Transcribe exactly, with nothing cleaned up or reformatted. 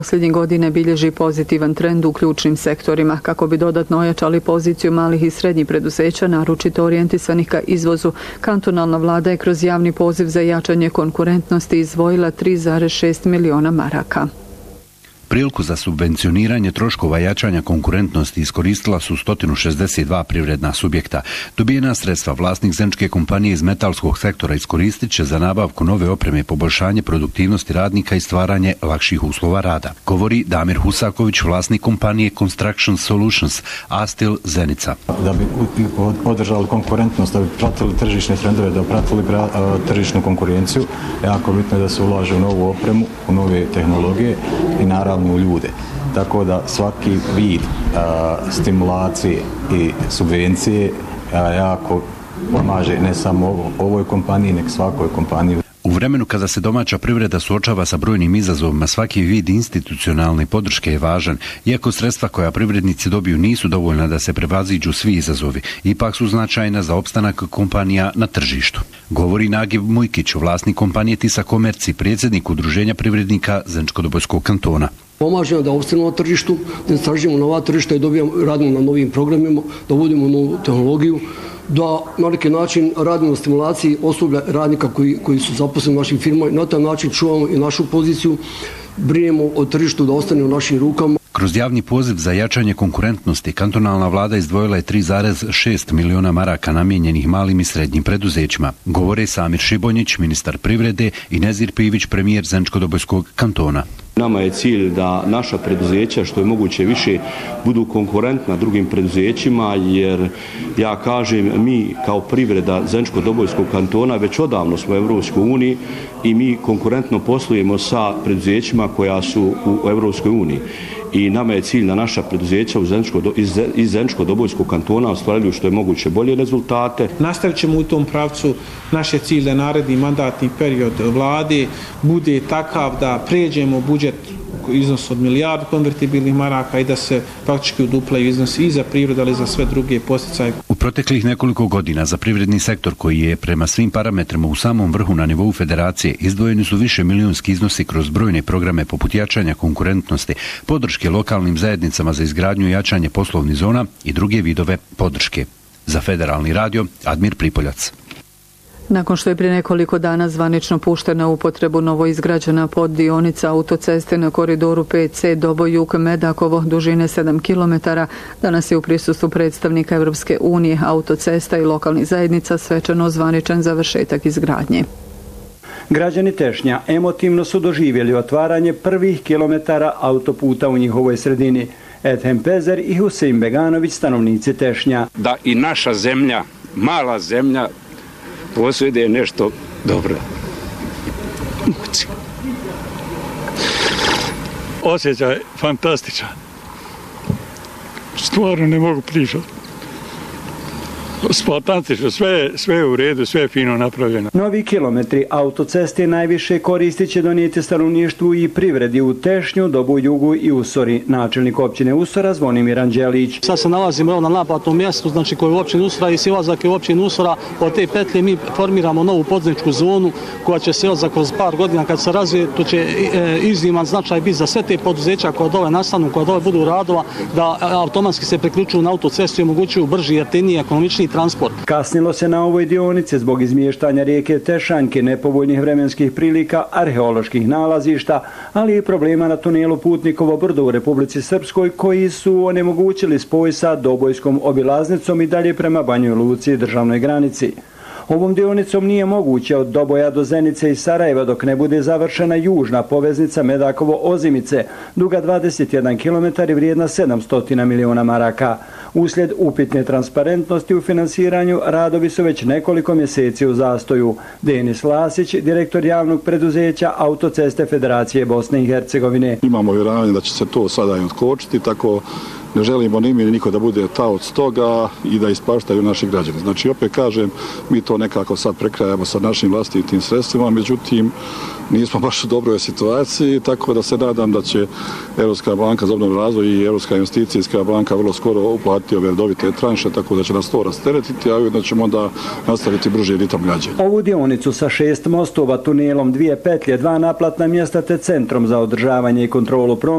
Posljednjih godine bilježi pozitivan trend u ključnim sektorima. Kako bi dodatno ojačali poziciju malih i srednjih preduzeća, naročito orijentisanih ka izvozu, kantonalna vlada je kroz javni poziv za jačanje konkurentnosti izdvojila tri zarez šest miliona maraka. Priliku za subvencioniranje troškova jačanja konkurentnosti iskoristila su sto šezdeset dva privredna subjekta. Dobijena sredstva vlasnik zeničke kompanije iz metalskog sektora iskoristit će za nabavku nove opreme i poboljšanje produktivnosti radnika i stvaranje lakših uslova rada, govori Damir Husaković, vlasnik kompanije Construction Solutions, Astil Zenica. Da bi održali konkurentnost, da bi pratili tržišne trendove, da bi pratili tržišnu konkurenciju, jako bitno je da se ulaže u novu opremu, u nove tehnologije i naravno u ljude. Tako da svaki vid a, stimulacije i subvencije a, jako pomaže ne samo ovo, ovoj kompaniji, nek svakoj kompaniji. U vremenu kada se domaća privreda suočava sa brojnim izazovima, svaki vid institucionalne podrške je važan. Iako sredstva koja privrednici dobiju nisu dovoljna da se prevaziđu svi izazovi, ipak su značajna za opstanak kompanija na tržištu. Govori Nagib Mujkić, vlasnik kompanije Tisa Komerci, predsjednik udruženja privrednika Zeničko-Dobojskog kantona. Pomažemo da opstanemo na tržištu, da istražujemo nova tržišta i dobijamo, radimo na novim programima, da uvodimo novu tehnologiju, da na neki način radimo na stimulaciji osoblja radnika koji, koji su zaposleni u našim firmama i na taj način čuvamo i našu poziciju, brinemo o tržištu da ostane u našim rukama. Kroz javni poziv za jačanje konkurentnosti, kantonalna vlada izdvojila je tri zarez šest miliona maraka namijenjenih malim i srednjim preduzećima. Govore Samir Šibonjić, ministar privrede, i Nezir Pivić, premijer Zeničko-Dobojskog kantona. Nama je cilj da naša preduzeća što je moguće više budu konkurentna drugim preduzećima, jer ja kažem, mi kao privreda Zeničko-Dobojskog kantona već odavno smo u Evropskoj uniji i mi konkurentno poslujemo sa preduzećima koja su u Evropskoj uniji. I nama je cilj da naša preduzeća iz Zeničko-Dobojskog kantona ostvaruju što je moguće bolje rezultate. Nastavit ćemo u tom pravcu. Naš je cilj da naredni mandatni period vlade bude takav da pređemo budžet iznos od milijardu konvertibilnih maraka i da se praktički uduplaju iznosi i za privredu, ali i za sve druge posticaje. U proteklih nekoliko godina za privredni sektor, koji je prema svim parametrima u samom vrhu na nivou federacije, izdvojeni su više milionski iznosi kroz brojne programe poput jačanja konkurentnosti, podrške lokalnim zajednicama za izgradnju i jačanje poslovnih zona i druge vidove podrške. Za Federalni radio, Admir Pripoljac. Nakon što je prije nekoliko dana zvanično puštena u upotrebu novoizgrađena poddionica autoceste na koridoru pet ce Doboj-Jug-Medakovo dužine sedam kilometara, danas je u prisustvu predstavnika Evropske unije, autocesta i lokalnih zajednica svečano zvaničan završetak izgradnje. Građani Tešnja emotivno su doživjeli otvaranje prvih kilometara autoputa u njihovoj sredini. Edhem Pezer i Husein Beganović, stanovnici Tešnja. Da i naša zemlja, mala zemlja, posjeduje nešto dobro. Osjećaj fantastičan. Stvarno ne mogu pričati. Fantastično, sve, sve je u redu, sve je fino napravljeno. Novi kilometri autoceste najviše koristi će donijeti stanovništvu i privredi u Tešnju, Doboj Jugu i Usori. Načelnik općine Usora Zvonimir Anđelić. Sad se nalazimo na naplatnom mjestu, znači koji je u općini Usora i silazak je u općini Usora. Od te petlje mi formiramo novu podzemničku zonu koja će se za kroz par godina kad se razvije, to će izniman značaj biti za sve te poduzeća koja dole nastanu, koja dole budu radova, da automatski se priključuju na autocestu i omogućuju brži, jeftiniji, ekonomičniji transport. Kasnilo se na ovoj dionici zbog izmještanja rijeke Tešanjke, nepovoljnih vremenskih prilika, arheoloških nalazišta, ali i problema na tunelu Putnikovo brdo u Republici Srpskoj koji su onemogućili spoj sa Dobojskom obilaznicom i dalje prema Banjoj Luci i državnoj granici. Ovom dionicom nije moguće od Doboja do Zenice i Sarajeva dok ne bude završena južna poveznica Medakovo-Ozimice, duga dvadeset jedan kilometar i vrijedna sedamsto miliona maraka. Uslijed upitne transparentnosti u finansiranju, radovi su već nekoliko mjeseci u zastoju. Denis Lasić, direktor javnog preduzeća Autoceste Federacije Bosne i Hercegovine. Imamo vjerovanje da će se to sada i otkočiti, tako ne želimo ni mi ni niko da bude taoc toga i da ispaštaju naši građani. Znači, opet kažem, mi to nekako sad prekrajamo sa našim vlastitim sredstvima, međutim, nismo baš u dobroj situaciji, tako da se nadam da će Europska banka za obnovu i razvoj i Europska investicijska banka vrlo skoro uplatiti ove redovite tranše, tako da će nas to rasteretiti, a ujedno ćemo onda nastaviti brži ritam građenja. Ovu dionicu sa šest mostova, tunelom, dvije petlje, dva naplatna mjesta te centrom za održavanje i kontrolu prometa